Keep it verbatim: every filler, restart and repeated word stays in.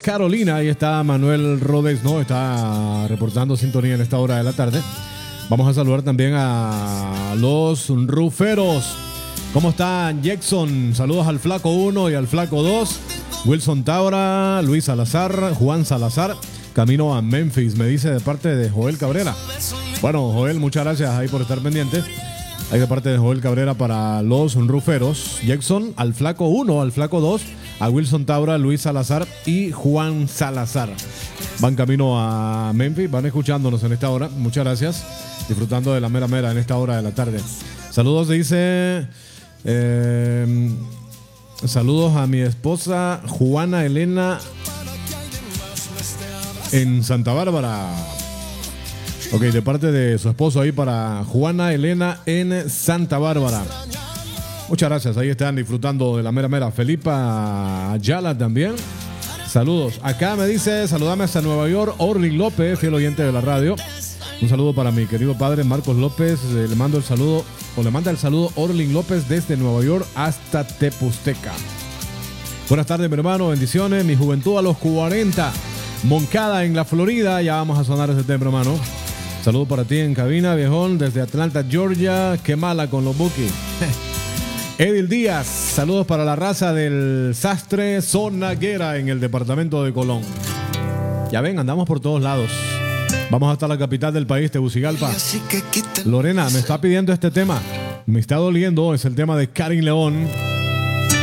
Carolina. Ahí está Manuel Rodés, ¿no? Está reportando sintonía en esta hora de la tarde. Vamos a saludar también a los ruferos. ¿Cómo están, Jackson? Saludos al Flaco uno y al Flaco dos. Wilson Taura, Luis Salazar, Juan Salazar. Camino a Memphis, me dice de parte de Joel Cabrera. Bueno, Joel, muchas gracias ahí por estar pendiente. Ahí de parte de Joel Cabrera para los ruferos. Jackson, al Flaco uno, al Flaco dos, a Wilson Taura, Luis Salazar y Juan Salazar. Van camino a Memphis, van escuchándonos en esta hora. Muchas gracias. Disfrutando de la mera mera en esta hora de la tarde. Saludos, dice... Eh, saludos a mi esposa Juana Elena en Santa Bárbara. Ok, de parte de su esposo ahí para Juana Elena en Santa Bárbara. Muchas gracias, ahí están disfrutando de la mera mera. Felipa Ayala también. Saludos. Acá me dice, saludame hasta Nueva York, Orly López, fiel oyente de la radio. Un saludo para mi querido padre Marcos López. Eh, le mando el saludo, o le manda el saludo Orlin López desde Nueva York hasta Tepusteca. Buenas tardes, mi hermano. Bendiciones. Mi juventud a los cuarenta. Moncada en la Florida. Ya vamos a sonar ese tema, hermano. Saludo para ti en cabina, viejón, desde Atlanta, Georgia. Qué mala con los Buki. Edil Díaz. Saludos para la raza del Sastre Zonaguera en el departamento de Colón. Ya ven, andamos por todos lados. Vamos hasta la capital del país, Tegucigalpa. Lorena me está pidiendo este tema. Me está doliendo, es el tema de Karin León.